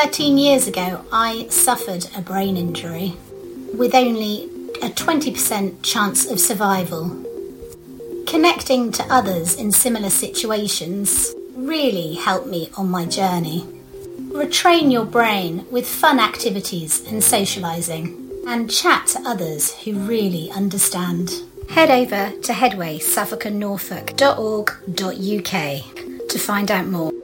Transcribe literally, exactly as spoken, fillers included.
thirteen years ago, I suffered a brain injury with only a twenty percent chance of survival. Connecting to others in similar situations really helped me on my journey. Retrain your brain with fun activities and socialising, and chat to others who really understand. Head over to headway suffolk and norfolk dot org dot U K to find out more.